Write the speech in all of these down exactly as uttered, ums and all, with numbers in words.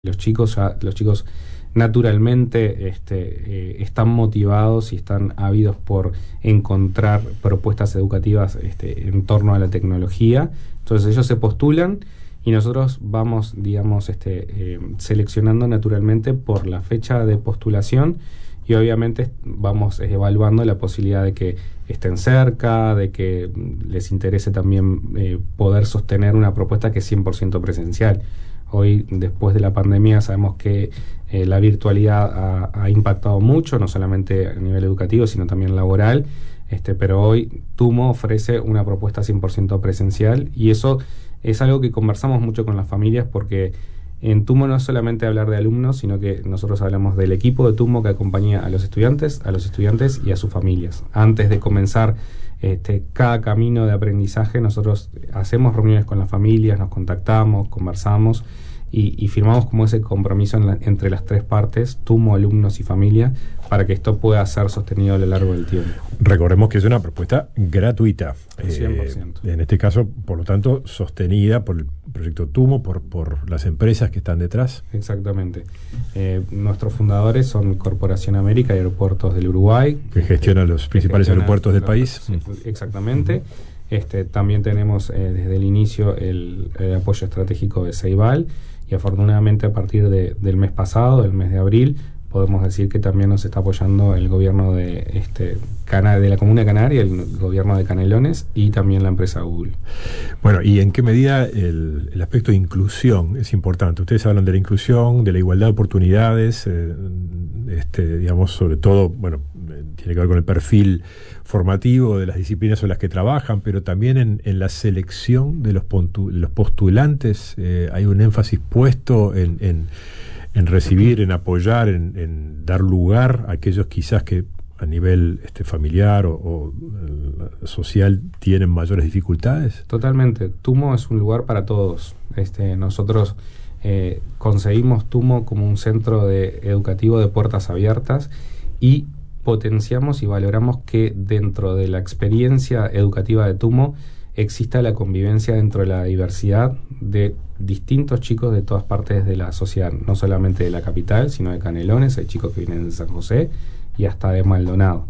Los chicos ya, los chicos naturalmente este, eh, están motivados y están ávidos por encontrar propuestas educativas este, en torno a la tecnología. Entonces ellos se postulan y nosotros vamos, digamos, este, eh, seleccionando naturalmente por la fecha de postulación y obviamente vamos evaluando la posibilidad de que estén cerca, de que les interese también eh, poder sostener una propuesta que es cien por ciento presencial. Hoy, después de la pandemia, sabemos que eh, la virtualidad ha, ha impactado mucho, no solamente a nivel educativo, sino también laboral, este, pero hoy Tumo ofrece una propuesta cien por ciento presencial y eso es algo que conversamos mucho con las familias porque en Tumo no es solamente hablar de alumnos, sino que nosotros hablamos del equipo de Tumo que acompaña a los estudiantes, a los estudiantes y a sus familias. Antes de comenzar este, cada camino de aprendizaje, nosotros hacemos reuniones con las familias, nos contactamos, conversamos y, y firmamos como ese compromiso en la, entre las tres partes, Tumo, alumnos y familia, para que esto pueda ser sostenido a lo largo del tiempo. Recordemos que es una propuesta gratuita. cien por ciento. Eh, en este caso, por lo tanto, sostenida por el proyecto Tumo, por, por las empresas que están detrás. Exactamente. Eh, nuestros fundadores son Corporación América y Aeropuertos del Uruguay. Que gestiona los principales aeropuertos del país. Exactamente. Este, también tenemos eh, desde el inicio el, el apoyo estratégico de Ceibal y afortunadamente a partir de, del mes pasado, del mes de abril, podemos decir que también nos está apoyando el gobierno de este Cana, de la Comuna Canaria, el gobierno de Canelones y también la empresa Google. Bueno, ¿y en qué medida el, el aspecto de inclusión es importante? Ustedes hablan de la inclusión, de la igualdad de oportunidades, eh, este, digamos, sobre todo, bueno, eh, tiene que ver con el perfil formativo de las disciplinas sobre las que trabajan, pero también en, en la selección de los, pontu, los postulantes eh, hay un énfasis puesto en... en en recibir, en apoyar, en, en dar lugar a aquellos quizás que a nivel este, familiar o, o uh, social tienen mayores dificultades. Totalmente. Tumo es un lugar para todos. Este, nosotros eh, concebimos Tumo como un centro de, educativo de puertas abiertas y potenciamos y valoramos que dentro de la experiencia educativa de Tumo exista la convivencia dentro de la diversidad de distintos chicos de todas partes de la sociedad, no solamente de la capital, sino de Canelones, hay chicos que vienen de San José y hasta de Maldonado,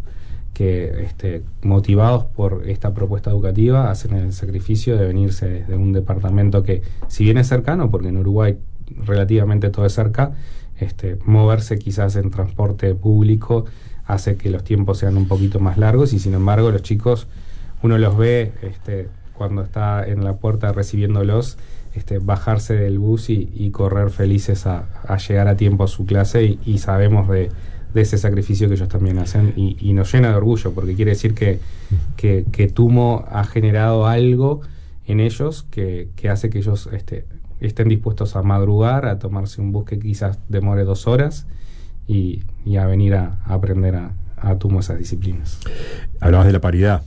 que este, motivados por esta propuesta educativa hacen el sacrificio de venirse desde un departamento que, si bien es cercano, porque en Uruguay relativamente todo es cerca, este, moverse quizás en transporte público hace que los tiempos sean un poquito más largos y sin embargo los chicos uno los ve este, cuando está en la puerta recibiéndolos, este, bajarse del bus y, y correr felices a, a llegar a tiempo a su clase y, y sabemos de, de ese sacrificio que ellos también hacen y, y nos llena de orgullo porque quiere decir que, que, que Tumo ha generado algo en ellos que, que hace que ellos este, estén dispuestos a madrugar, a tomarse un bus que quizás demore dos horas y, y a venir a, a aprender a, a Tumo esas disciplinas. Hablabas de la paridad.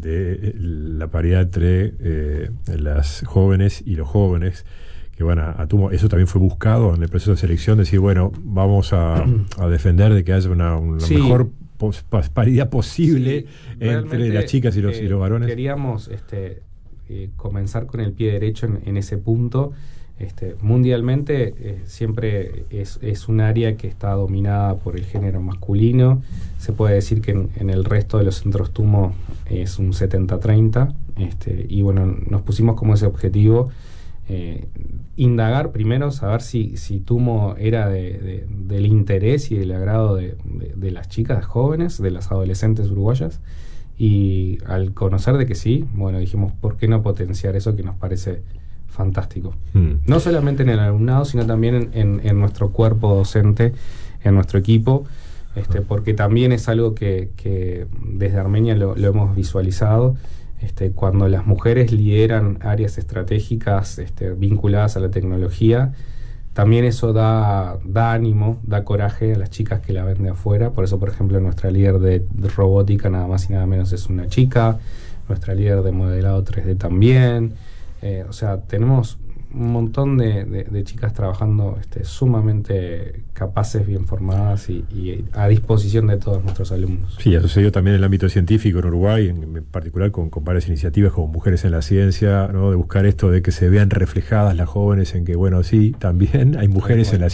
de la paridad entre eh, las jóvenes y los jóvenes que van a, a Tumo. Eso también fue buscado en el proceso de selección, decir, bueno, vamos a, a defender de que haya una, una sí. mejor pos, paridad posible sí, entre las chicas y los, eh, y los varones. Queríamos este, eh, comenzar con el pie derecho en, en ese punto. Este, mundialmente eh, siempre es, es un área que está dominada por el género masculino. Se puede decir que en, en el resto de los centros Tumo es un setenta treinta este, y bueno, nos pusimos como ese objetivo eh, indagar primero, saber si, si Tumo era de, de, del interés y del agrado de, de, de las chicas jóvenes, de las adolescentes uruguayas, y al conocer de que sí, bueno, dijimos, ¿por qué no potenciar eso que nos parece fantástico? Mm. No solamente en el alumnado, sino también en, en, en nuestro cuerpo docente, en nuestro equipo, este, porque también es algo que, que desde Armenia lo, lo hemos visualizado. Este, cuando las mujeres lideran áreas estratégicas este, vinculadas a la tecnología, también eso da, da ánimo, da coraje a las chicas que la ven de afuera. Por eso, por ejemplo, nuestra líder de, de robótica nada más y nada menos es una chica, nuestra líder de modelado tres D también. Eh, o sea, tenemos un montón de, de, de chicas trabajando este, sumamente capaces, bien formadas y, y a disposición de todos nuestros alumnos. Sí, ha sucedido también en el ámbito científico en Uruguay, en, en particular con, con varias iniciativas como Mujeres en la Ciencia, ¿no? De buscar esto de que se vean reflejadas las jóvenes en que, bueno, sí, también hay mujeres en la